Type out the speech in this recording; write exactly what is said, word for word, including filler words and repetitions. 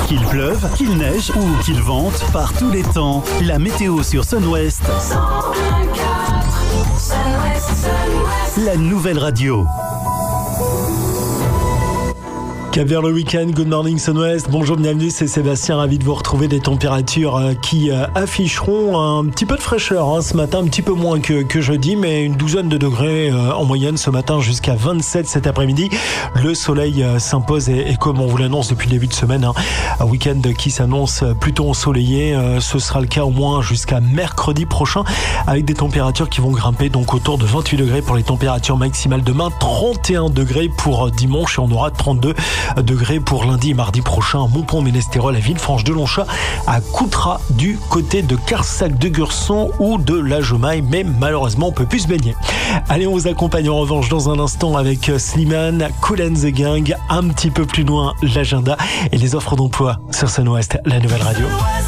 Qu'il pleuve, qu'il neige ou qu'il vente, par tous les temps, la météo sur Sun-Ouest. La nouvelle radio. Cap vers le week-end, good morning Sun-Ouest, bonjour, bienvenue, c'est Sébastien, ravi de vous retrouver. Des températures qui afficheront un petit peu de fraîcheur hein, ce matin, un petit peu moins que, que jeudi, mais une douzaine de degrés euh, en moyenne ce matin jusqu'à vingt-sept cet après-midi. Le soleil euh, s'impose et, et comme on vous l'annonce depuis le début de semaine, hein, un week-end qui s'annonce plutôt ensoleillé, euh, ce sera le cas au moins jusqu'à mercredi prochain avec des températures qui vont grimper donc autour de vingt-huit degrés pour les températures maximales demain, trente et un degrés pour dimanche et on aura trente-deux degrés pour lundi et mardi prochain à Montpont-Ménestérol, à Villefranche-de-Longchat, à Coutras du côté de Carsac de Gurson ou de la Jemaille, mais malheureusement on peut plus se baigner. Allez, on vous accompagne en revanche dans un instant avec Slimane, Kool and the Gang, un petit peu plus loin l'agenda et les offres d'emploi sur Sun-Ouest, la nouvelle radio.